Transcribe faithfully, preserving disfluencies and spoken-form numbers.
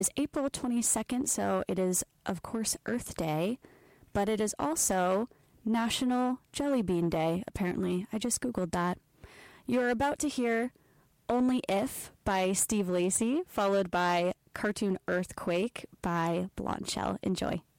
It's April twenty-second, so it is, of course, Earth Day, but it is also National Jelly Bean Day, apparently. I just Googled that. You're about to hear Only If by Steve Lacy, followed by Cartoon Earthquake by Blonde Shell. Enjoy.